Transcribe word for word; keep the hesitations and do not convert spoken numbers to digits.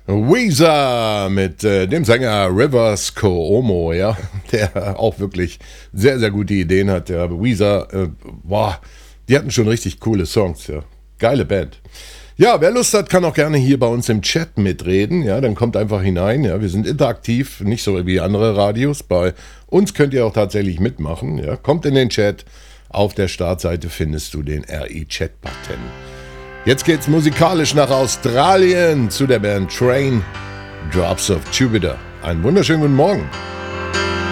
Weezer mit äh, dem Sänger Rivers Cuomo, ja, der auch wirklich sehr, sehr gute Ideen hat. Ja. Weezer, äh, boah, die hatten schon richtig coole Songs, ja. Geile Band. Ja, wer Lust hat, kann auch gerne hier bei uns im Chat mitreden. Ja, dann kommt einfach hinein. Ja, wir sind interaktiv, nicht so wie andere Radios. Bei uns könnt ihr auch tatsächlich mitmachen. Ja, kommt in den Chat. Auf der Startseite findest du den R I-Chat-Button. Jetzt geht's musikalisch nach Australien zu der Band Train Drops of Jupiter. Einen wunderschönen guten Morgen.